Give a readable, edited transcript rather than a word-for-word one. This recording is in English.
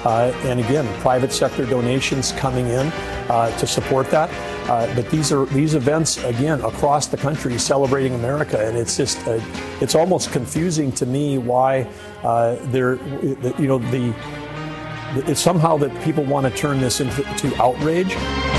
and again, private sector donations coming in to support that. But these events, again, across the country celebrating America, and it's just it's almost confusing to me why it's somehow that people want to turn this into outrage.